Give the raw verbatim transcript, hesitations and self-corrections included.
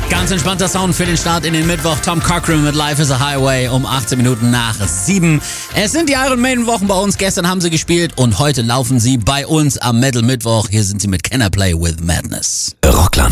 Ganz entspannter Sound für den Start in den Mittwoch. Tom Cochrane mit Life is a Highway um achtzehn Minuten nach sieben. Es sind die Iron Maiden Wochen bei uns. Gestern haben sie gespielt und heute laufen sie bei uns am Metal Mittwoch. Hier sind sie mit Can I Play with Madness. Rockland.